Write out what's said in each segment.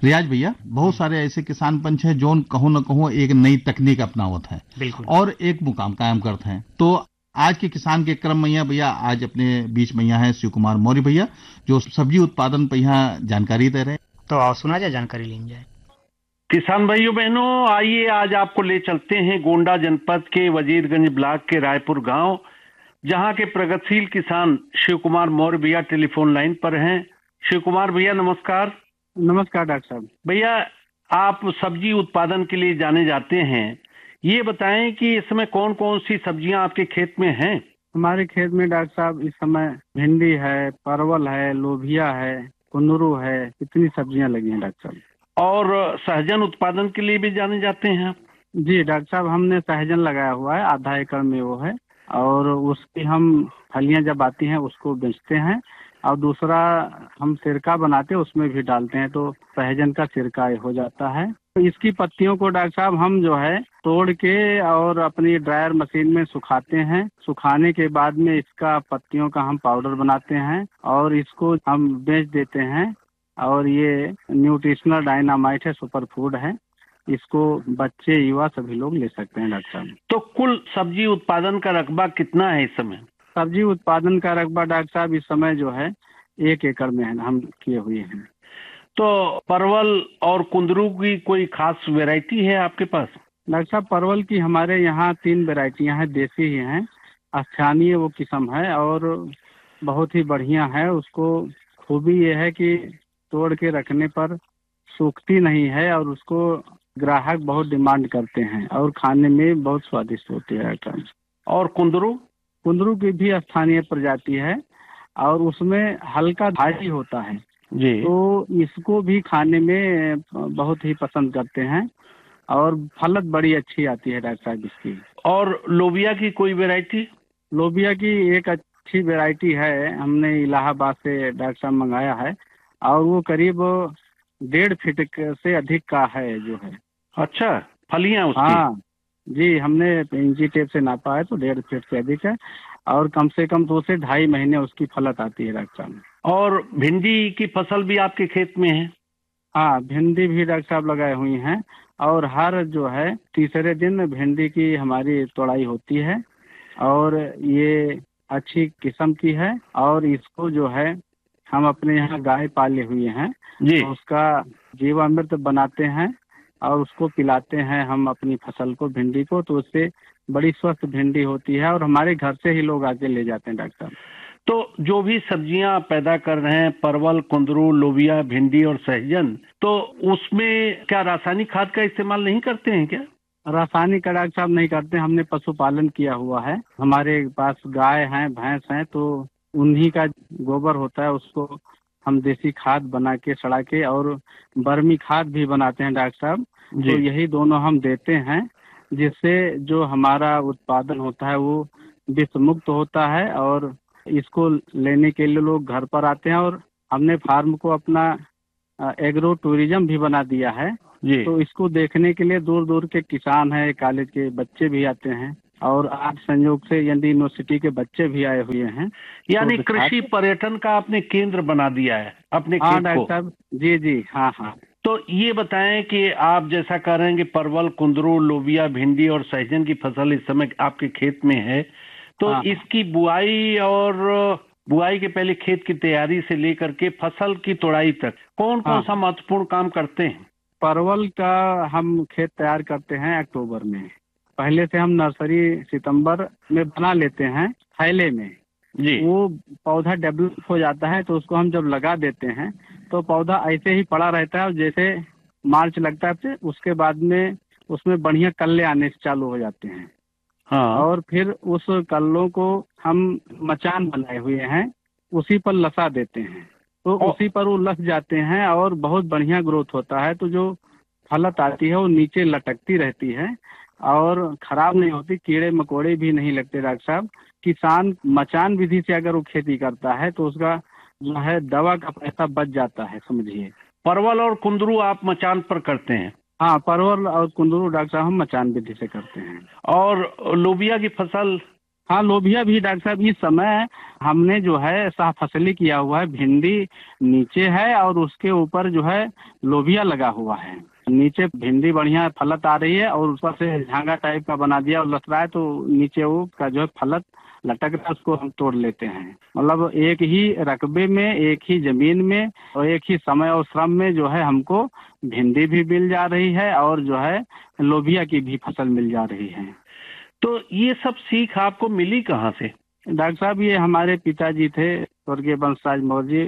रियाज भैया, बहुत सारे ऐसे किसान पंच हैं जो कहो न कहो एक नई तकनीक अपनावत है बिल्कुल। और एक मुकाम कायम करते हैं। तो आज के किसान के क्रम में भैया आज अपने बीच में है शिव कुमार मौर्य भैया, जो सब्जी उत्पादन पर यहाँ जानकारी दे रहे हैं। तो आओ सुना जाए, जानकारी ली जाए। किसान भाइयों बहनों, आइए आज आपको ले चलते हैं गोंडा जनपद के वजीरगंज ब्लॉक के रायपुर गांव, जहां के प्रगतिशील किसान शिव कुमार मौर्य भैया टेलीफोन लाइन पर हैं। शिव कुमार भैया नमस्कार। नमस्कार डॉक्टर साहब। भैया, आप सब्जी उत्पादन के लिए जाने जाते हैं, ये बताएं कि इस समय कौन कौन सी सब्जियां आपके खेत में हैं? हमारे खेत में डॉक्टर साहब इस समय भिंडी है, परवल है, लोबिया है, कुंदरू है, इतनी सब्जियां लगी हैं डॉक्टर साहब। और सहजन उत्पादन के लिए भी जाने जाते हैं आप? जी डॉक्टर साहब, हमने सहजन लगाया हुआ है, आधा एकड़ में वो है, और उसकी हम फलियां जब आती हैं उसको बेचते हैं, और दूसरा हम सिरका बनाते हैं उसमें भी डालते हैं, तो सहजन का सिरका हो जाता है। तो इसकी पत्तियों को डॉक्टर साहब हम जो है तोड़ के और अपनी ड्रायर मशीन में सुखाते हैं। सुखाने के बाद में इसका पत्तियों का हम पाउडर बनाते हैं और इसको हम बेच देते हैं। और ये न्यूट्रिशनल डायनामाइट है, सुपर फूड है, इसको बच्चे युवा सभी लोग ले सकते हैं डॉक्टर साहब। तो कुल सब्जी उत्पादन का रकबा कितना है इस समय? सब्जी उत्पादन का रकबा डॉक्टर साहब इस समय जो है 1 एकड़ में है, हम किए हुए हैं। तो परवल और कुंदरू की कोई खास वैरायटी है आपके पास? डॉक्टर साहब, परवल की हमारे यहाँ 3 वैरायटियाँ हैं, देसी ही हैं, स्थानीय वो किस्म है और बहुत ही बढ़िया है। उसको खूबी ये है कि तोड़ के रखने पर सूखती नहीं है और उसको ग्राहक बहुत डिमांड करते हैं और खाने में बहुत स्वादिष्ट होती है डॉक्टर। और कुंदरू? कुंदरू की भी स्थानीय प्रजाति है और उसमें हल्का भारी होता है जी। तो इसको भी खाने में बहुत ही पसंद करते हैं और फलत बड़ी अच्छी आती है डॉक्टर साहब इसकी। और लोबिया की कोई वैरायटी? लोबिया की एक अच्छी वैरायटी है, हमने इलाहाबाद से डॉक्टर साहब मंगाया है और वो करीब 1.5 फीट से अधिक का है जो है। अच्छा, फलियां उसकी? हाँ जी, हमने इंची टेप से नापा है तो 1.5 फीट से अधिक है और कम से कम 2 से 2.5 महीने उसकी फलत आती है डॉक्टर साहब। और भिंडी की फसल भी आपके खेत में है? हाँ, भिंडी भी डॉक्टर साहब लगाए हुई हैं और हर जो है तीसरे दिन भिंडी की हमारी तोड़ाई होती है और ये अच्छी किस्म की है और इसको जो है हम अपने यहाँ गाय पाले हुए हैं जी। तो उसका जीवामृत बनाते हैं और उसको पिलाते हैं हम अपनी फसल को, भिंडी को, तो उससे बड़ी स्वस्थ भिंडी होती है और हमारे घर से ही लोग आके ले जाते हैं डॉक्टर साहब। तो जो भी सब्जियां पैदा कर रहे हैं, परवल, कुंदरू, लोबिया, भिंडी और सहजन, तो उसमें क्या रासायनिक खाद का इस्तेमाल नहीं करते हैं क्या? रासायनिक डॉक्टर साहब नहीं करते, हमने पशुपालन किया हुआ है, हमारे पास गाय हैं, भैंस हैं, तो उन्हीं का गोबर होता है, उसको हम देसी खाद बना के सड़ा के और बर्मी खाद भी बनाते हैं डॉक्टर साहब। तो यही दोनों हम देते हैं जिससे जो हमारा उत्पादन होता है वो विष मुक्त होता है और इसको लेने के लिए लोग घर पर आते हैं और हमने फार्म को अपना एग्रो टूरिज्म भी बना दिया है जी। तो इसको देखने के लिए दूर दूर के किसान हैं, कॉलेज के बच्चे भी आते हैं और आज संयोग से यदि यूनिवर्सिटी के बच्चे भी आए हुए हैं। यानी तो कृषि पर्यटन का आपने केंद्र बना दिया है अपने हाँ खेत को? डॉक्टर साहब, जी जी, हाँ हाँ। तो ये बताएं कि आप जैसा कह रहे हैं कि परवल, कुंदरू, लोबिया, भिंडी और सहजन की फसल इस समय आपके खेत में है, तो हाँ। इसकी बुआई और बुआई के पहले खेत की तैयारी से लेकर के फसल की तोड़ाई तक कौन कौन सा महत्वपूर्ण काम करते हैं? परवल का हम खेत तैयार करते हैं अक्टूबर में, पहले से हम नर्सरी सितंबर में बना लेते हैं थैले में जी। वो पौधा डेवलप हो जाता है तो उसको हम जब लगा देते हैं तो पौधा ऐसे ही पड़ा रहता है और जैसे मार्च लगता है फिर उसके बाद में उसमें बढ़िया कल्ले आने से चालू हो जाते हैं। हाँ। और फिर उस कल्लों को हम मचान बनाए हुए हैं उसी पर लसा देते हैं तो उसी पर वो लस जाते हैं और बहुत बढ़िया ग्रोथ होता है। तो जो फलत आती है वो नीचे लटकती रहती है और खराब नहीं होती, कीड़े मकोड़े भी नहीं लगते डॉक्टर साहब। किसान मचान विधि से अगर वो खेती करता है तो उसका जो है दवा का पैसा बच जाता है, समझिए। परवल और कुंदरू आप मचान पर करते हैं? हाँ, परवल और कुंदरू डॉक्टर साहब हम मचान विधि से करते हैं। और लोबिया की फसल? हाँ, लोबिया भी डॉक्टर साहब इस समय हमने जो है फसली किया हुआ है। भिंडी नीचे है और उसके ऊपर जो है लोबिया लगा हुआ है। नीचे भिंडी बढ़िया फलत आ रही है और ऊपर से झांगा टाइप का बना दिया और लसरा है, तो नीचे वो का जो है फलत लटक रहा है, उसको हम तोड़ लेते हैं। मतलब एक ही रकबे में, एक ही जमीन में और एक ही समय और श्रम में जो है हमको भिंडी भी मिल जा रही है और जो है लोबिया की भी फसल मिल जा रही है। तो ये सब सीख आपको मिली कहाँ से? डॉक्टर साहब, ये हमारे पिताजी थे स्वर्गीय वंशराज मौर्य,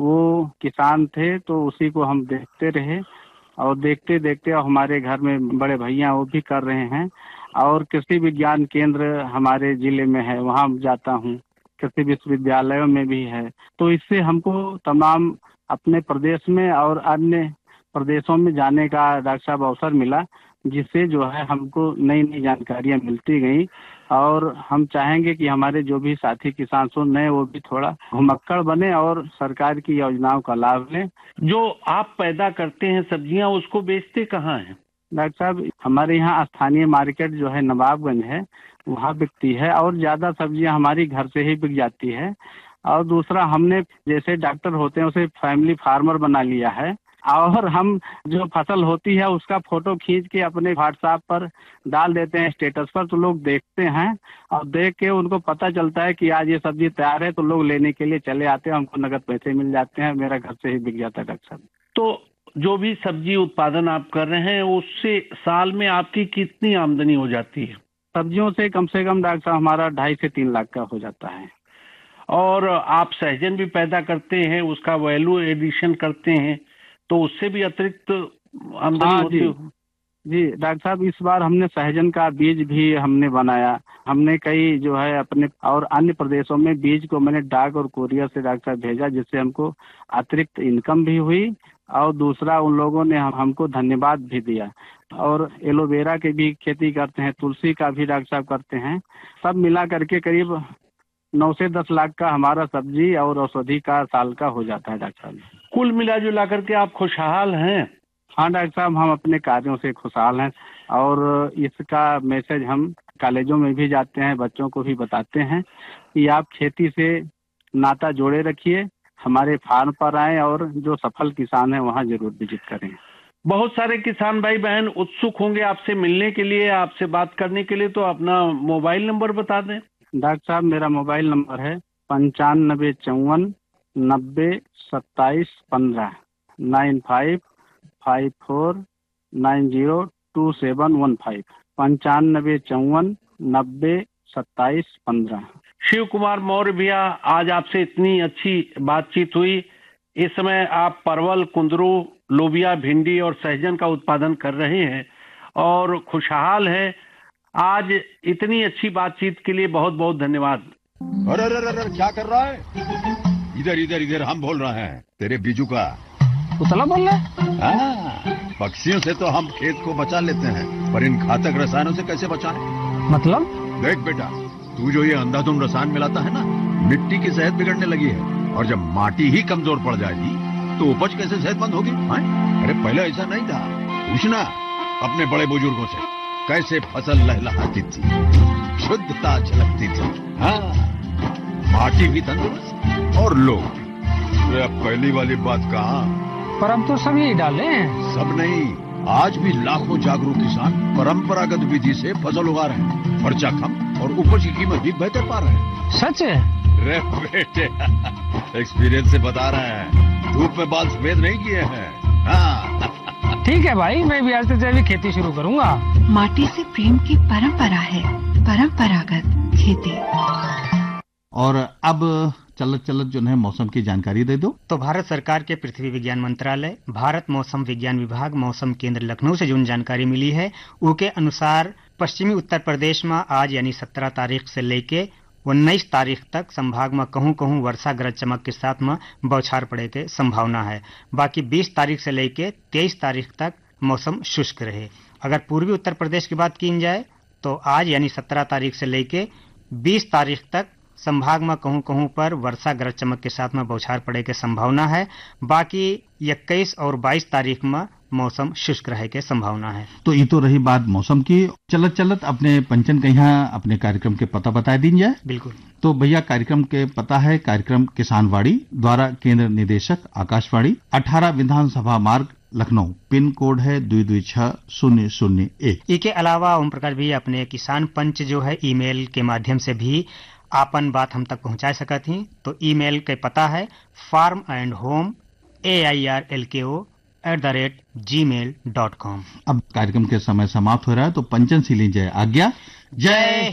वो किसान थे, तो उसी को हम देखते रहे और देखते देखते हमारे घर में बड़े भैया वो भी कर रहे हैं। और कृषि विज्ञान केंद्र हमारे जिले में है, वहाँ जाता हूँ। कृषि विश्वविद्यालयों में भी है। तो इससे हमको तमाम अपने प्रदेश में और अन्य प्रदेशों में जाने का डॉक्टर साहब अवसर मिला, जिससे जो है हमको नई नई जानकारियां मिलती गई। और हम चाहेंगे कि हमारे जो भी साथी किसान सुन रहे हैं वो भी थोड़ा घुमक्कड़ बने और सरकार की योजनाओं का लाभ लें। जो आप पैदा करते हैं सब्जियां, उसको बेचते कहाँ हैं? डॉक्टर साहब, हमारे यहाँ स्थानीय मार्केट जो है नवाबगंज है, वहाँ बिकती है और ज़्यादा सब्जियाँ हमारी घर से ही बिक जाती है। और दूसरा, हमने जैसे डॉक्टर होते हैं उसे फैमिली फार्मर बना लिया है और हम जो फसल होती है उसका फोटो खींच के अपने व्हाट्सएप पर डाल देते हैं स्टेटस पर, तो लोग देखते हैं और देख के उनको पता चलता है कि आज ये सब्जी तैयार है, तो लोग लेने के लिए चले आते हैं, हमको नगद पैसे मिल जाते हैं, मेरा घर से ही बिक जाता है डॉक्टर साहब। तो जो भी सब्जी उत्पादन आप कर रहे हैं उससे साल में आपकी कितनी आमदनी हो जाती है? सब्जियों से कम डॉक्टर साहब हमारा 2.5 से 3 लाख का हो जाता है। और आप सहजन भी पैदा करते हैं, उसका वैल्यू एडिशन करते हैं, तो उससे भी अतिरिक्त आमदनी होती है? जी डॉक्टर साहब, इस बार हमने सहजन का बीज भी हमने बनाया। हमने कई जो है अपने और अन्य प्रदेशों में बीज को मैंने डाक और कोरियर से डॉक्टर साहब भेजा, जिससे हमको अतिरिक्त इनकम भी हुई और दूसरा उन लोगों ने हमको धन्यवाद भी दिया। और एलोवेरा की भी खेती करते हैं, तुलसी का भी डॉक्टर साहब करते हैं। सब मिला करके करीब 9 से 10 लाख का हमारा सब्जी और औषधि का साल का हो जाता है डॉक्टर साहब। कुल मिला जुला करके आप खुशहाल हैं? हाँ डॉक्टर साहब, हम अपने कार्यों से खुशहाल हैं और इसका मैसेज हम कॉलेजों में भी जाते हैं, बच्चों को भी बताते हैं कि आप खेती से नाता जोड़े रखिए, हमारे फार्म पर आएं और जो सफल किसान हैं वहाँ जरूर विजिट करें। बहुत सारे किसान भाई बहन उत्सुक होंगे आपसे मिलने के लिए, आपसे बात करने के लिए, तो अपना मोबाइल नंबर बता दें। डॉक्टर साहब, मेरा मोबाइल नंबर है 9554 90 27 15 9554902715 9554 90 27 15। शिव कुमार मौर्य भैया, आज आपसे इतनी अच्छी बातचीत हुई। इस समय आप परवल, कुंदरू, लोबिया, भिंडी और सहजन का उत्पादन कर रहे हैं और खुशहाल है। आज इतनी अच्छी बातचीत के लिए बहुत बहुत धन्यवाद। अरे क्या कर रहा है? इधर इधर इधर हम बोल रहे हैं, तेरे बीजू का उतला बोल रहा है? पक्षियों से तो हम खेत को बचा लेते हैं, पर इन घातक रसायनों से कैसे बचाएं? मतलब? देख बेटा, तू जो ये अंधाधुंध रसायन मिलाता है ना, मिट्टी की सेहत बिगड़ने लगी है और जब माटी ही कमजोर पड़ जाएगी तो उपज कैसे सेहतमंद होगी? अरे पहले ऐसा नहीं था। पूछना अपने बड़े बुजुर्गों से, कैसे फसल लहलहाती थी, शुद्धता झलकती थी। हाँ, माटी भी तंदुरुस्त और लोग भी। अब पहली वाली बात कहाँ? पर अब तो सब यही डाले हैं। सब नहीं, आज भी लाखों जागरूक किसान परंपरागत विधि से फसल उगा रहे हैं, खर्चा कम और उपज की कीमत भी बेहतर पा रहे हैं। सच है? रे बेटे, एक्सपीरियंस से बता रहे हैं, धूप में बाल सफेद नहीं किए हैं। हाँ। ठीक है भाई, मैं भी आज से जैविक खेती शुरू करूंगा। माटी से प्रेम की परंपरा है, परंपरागत खेती। और अब चलत जो है मौसम की जानकारी दे दो। तो भारत सरकार के पृथ्वी विज्ञान मंत्रालय, भारत मौसम विज्ञान विभाग, मौसम केंद्र लखनऊ से जो जानकारी मिली है उसके अनुसार पश्चिमी उत्तर प्रदेश में आज यानी 17 तारीख से लेके 19 तारीख तक संभाग में कहूं वर्षा गरज चमक के साथ में बौछार पड़े के संभावना है। बाकी 20 तारीख से लेके 23 तारीख तक मौसम शुष्क रहे। अगर पूर्वी उत्तर प्रदेश की बात की जाए तो आज यानी 17 तारीख से लेके 20 तारीख तक संभाग में कहूं पर वर्षा गरज चमक के साथ में बौछार पड़े की संभावना है। बाकी 21 और 22 तारीख में मौसम शुष्क रहे के संभावना है। तो ये तो रही बात मौसम की। चलत चलत अपने पंचन कहिया अपने कार्यक्रम के पता बता दीन जाए। बिल्कुल। तो भैया कार्यक्रम के पता है कार्यक्रम किसानवाड़ी द्वारा केंद्र निदेशक आकाशवाणी 18 विधानसभा मार्ग लखनऊ, पिन कोड है 226001। इसके अलावा ओम प्रकाश भी अपने किसान पंच जो है ईमेल के माध्यम से भी आपन बात हम तक पहुंचा सकत ही। तो ईमेल के पता है farmandhome@airlko@gmail.com। अब कार्यक्रम के समय समाप्त हो रहा है तो पंचन से लीजिए आज्ञा। जय